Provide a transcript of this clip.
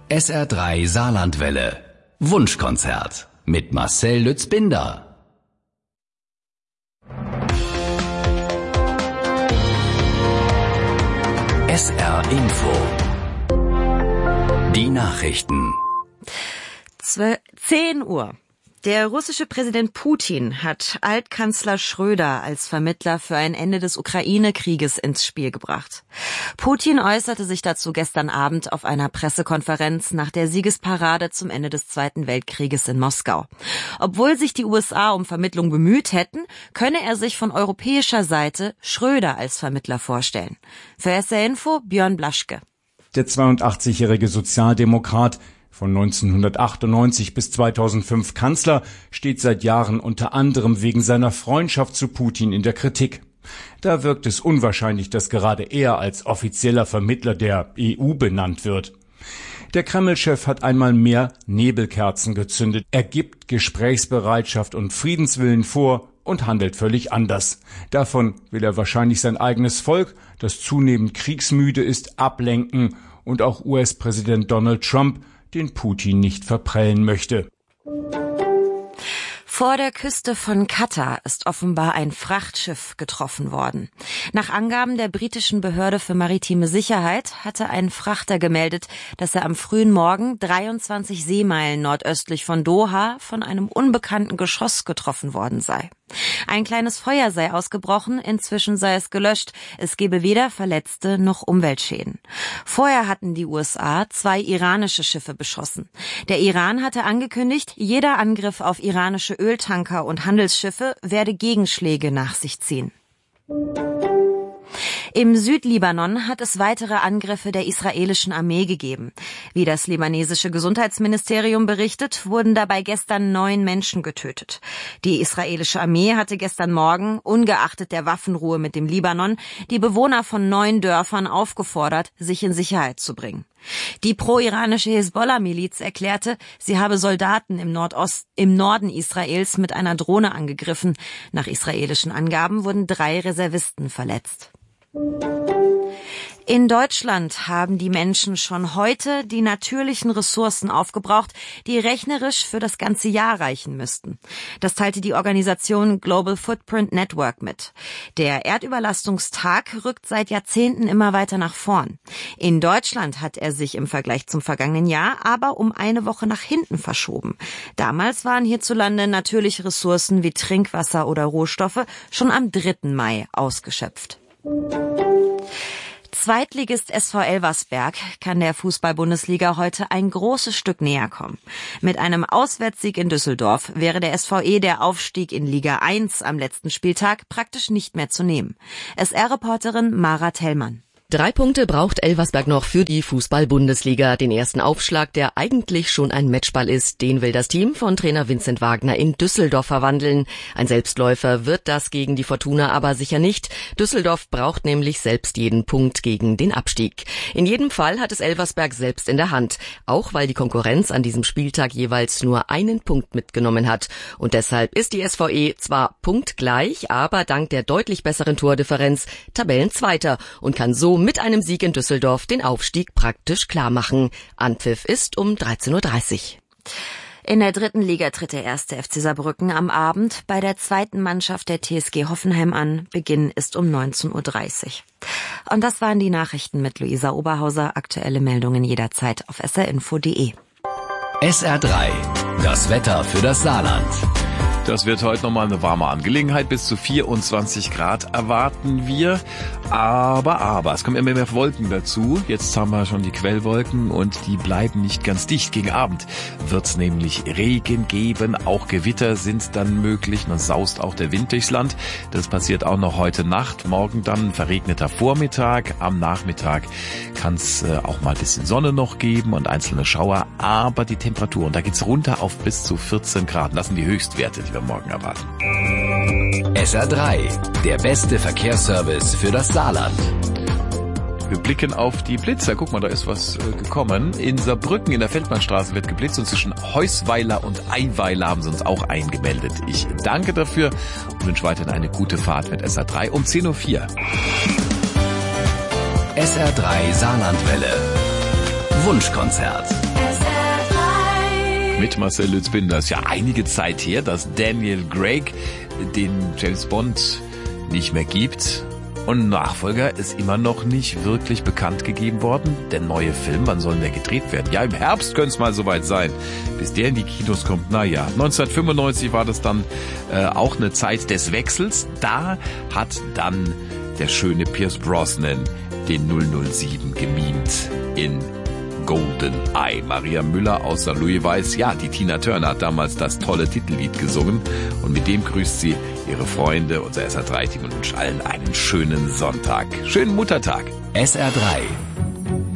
SR3 Saarlandwelle. Wunschkonzert mit Marcel Lütz-Binder. SR Info. Die Nachrichten. 10 Uhr. Der russische Präsident Putin hat Altkanzler Schröder als Vermittler für ein Ende des Ukraine-Krieges ins Spiel gebracht. Putin äußerte sich dazu gestern Abend auf einer Pressekonferenz nach der Siegesparade zum Ende des Zweiten Weltkrieges in Moskau. Obwohl sich die USA um Vermittlung bemüht hätten, könne er sich von europäischer Seite Schröder als Vermittler vorstellen. Für SR Info Björn Blaschke. Der 82-jährige Sozialdemokrat, von 1998 bis 2005 Kanzler, steht seit Jahren unter anderem wegen seiner Freundschaft zu Putin in der Kritik. Da wirkt es unwahrscheinlich, dass gerade er als offizieller Vermittler der EU benannt wird. Der Kreml-Chef hat einmal mehr Nebelkerzen gezündet. Er gibt Gesprächsbereitschaft und Friedenswillen vor und handelt völlig anders. Davon will er wahrscheinlich sein eigenes Volk, das zunehmend kriegsmüde ist, ablenken und auch US-Präsident Donald Trump, den Putin nicht verprellen möchte. Vor der Küste von Katar ist offenbar ein Frachtschiff getroffen worden. Nach Angaben der britischen Behörde für maritime Sicherheit hatte ein Frachter gemeldet, dass er am frühen Morgen 23 Seemeilen nordöstlich von Doha von einem unbekannten Geschoss getroffen worden sei. Ein kleines Feuer sei ausgebrochen, inzwischen sei es gelöscht. Es gebe weder Verletzte noch Umweltschäden. Vorher hatten die USA 2 iranische Schiffe beschossen. Der Iran hatte angekündigt, jeder Angriff auf iranische Öltanker und Handelsschiffe werde Gegenschläge nach sich ziehen. Im Südlibanon hat es weitere Angriffe der israelischen Armee gegeben. Wie das libanesische Gesundheitsministerium berichtet, wurden dabei gestern 9 Menschen getötet. Die israelische Armee hatte gestern Morgen, ungeachtet der Waffenruhe mit dem Libanon, die Bewohner von 9 Dörfern aufgefordert, sich in Sicherheit zu bringen. Die pro-iranische Hisbollah-Miliz erklärte, sie habe Soldaten im Norden Israels mit einer Drohne angegriffen. Nach israelischen Angaben wurden 3 Reservisten verletzt. In Deutschland haben die Menschen schon heute die natürlichen Ressourcen aufgebraucht, die rechnerisch für das ganze Jahr reichen müssten. Das teilte die Organisation Global Footprint Network mit. Der Erdüberlastungstag rückt seit Jahrzehnten immer weiter nach vorn. In Deutschland hat er sich im Vergleich zum vergangenen Jahr aber um eine Woche nach hinten verschoben. Damals waren hierzulande natürliche Ressourcen wie Trinkwasser oder Rohstoffe schon am 3. Mai ausgeschöpft. Zweitligist SV Elversberg kann der Fußball-Bundesliga heute ein großes Stück näher kommen. Mit einem Auswärtssieg in Düsseldorf wäre der SVE der Aufstieg in Liga 1 am letzten Spieltag praktisch nicht mehr zu nehmen. SR-Reporterin Mara Tellmann. 3 Punkte braucht Elversberg noch für die Fußball-Bundesliga. Den ersten Aufschlag, der eigentlich schon ein Matchball ist, den will das Team von Trainer Vincent Wagner in Düsseldorf verwandeln. Ein Selbstläufer wird das gegen die Fortuna aber sicher nicht. Düsseldorf braucht nämlich selbst jeden Punkt gegen den Abstieg. In jedem Fall hat es Elversberg selbst in der Hand, auch weil die Konkurrenz an diesem Spieltag jeweils nur einen Punkt mitgenommen hat. Und deshalb ist die SVE zwar punktgleich, aber dank der deutlich besseren Tordifferenz Tabellenzweiter und kann so mit einem Sieg in Düsseldorf den Aufstieg praktisch klar machen. Anpfiff ist um 13:30 Uhr. In der 3. Liga tritt der 1. FC Saarbrücken am Abend bei der 2. Mannschaft der TSG Hoffenheim an. Beginn ist um 19:30 Uhr. Und das waren die Nachrichten mit Luisa Oberhauser. Aktuelle Meldungen jederzeit auf srinfo.de. SR3. Das Wetter für das Saarland. Das wird heute nochmal eine warme Angelegenheit. Bis zu 24 Grad erwarten wir. Aber, es kommen immer mehr Wolken dazu. Jetzt haben wir schon die Quellwolken und die bleiben nicht ganz dicht. Gegen Abend wird es nämlich Regen geben. Auch Gewitter sind dann möglich. Dann saust auch der Wind durchs Land. Das passiert auch noch heute Nacht. Morgen dann verregneter Vormittag. Am Nachmittag kann es auch mal ein bisschen Sonne noch geben und einzelne Schauer. Aber die Temperatur, und da geht's runter auf bis zu 14 Grad. Das sind die Höchstwerte, die wir morgen erwarten. SR3, der beste Verkehrsservice für das Saarland. Wir blicken auf die Blitzer. Guck mal, da ist was gekommen. In Saarbrücken in der Feldmannstraße wird geblitzt und zwischen Heusweiler und Eiweiler haben sie uns auch eingemeldet. Ich danke dafür und wünsche weiterhin eine gute Fahrt mit SR3 um 10:04 Uhr. SR3 Saarlandwelle. Wunschkonzert. mit Marcel Lützbinder. Das ist ja einige Zeit her, dass Daniel Craig den James Bond nicht mehr gibt. Und Nachfolger ist immer noch nicht wirklich bekannt gegeben worden. Der neue Film, wann soll der gedreht werden? Ja, im Herbst könnte es mal soweit sein. Bis der in die Kinos kommt, naja. 1995 war das dann auch eine Zeit des Wechsels. Da hat dann der schöne Pierce Brosnan den 007 gemimt in GoldenEye. Maria Müller aus St. Louis weiß, ja, die Tina Turner hat damals das tolle Titellied gesungen und mit dem grüßt sie ihre Freunde, unser SR3-Team und wünscht allen einen schönen Sonntag. Schönen Muttertag. SR3